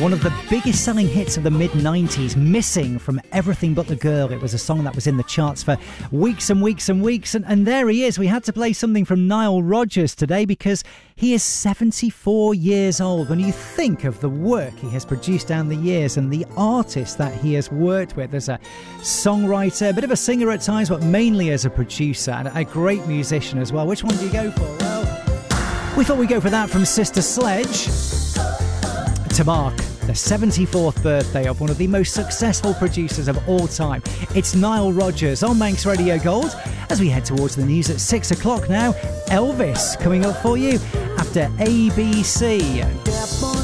One of the biggest selling hits of the mid-90s, Missing from Everything But the Girl. It was a song that was in the charts for weeks and weeks and weeks. And there he is. We had to play something from Nile Rodgers today because he is 74 years old. When you think of the work he has produced down the years and the artists that he has worked with as a songwriter, a bit of a singer at times, but mainly as a producer and a great musician as well. Which one do you go for? Well, we thought we'd go for that from Sister Sledge to mark the 74th birthday of one of the most successful producers of all time. It's Nile Rodgers on Manx Radio Gold. As we head towards the news at 6 o'clock now, Elvis coming up for you after ABC.